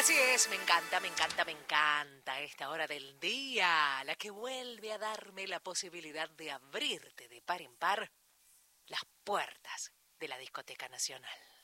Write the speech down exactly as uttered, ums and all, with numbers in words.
Así es, me encanta, me encanta, me encanta esta hora del día, la que vuelve a darme la posibilidad de abrirte de par en par las puertas de la Discoteca Nacional.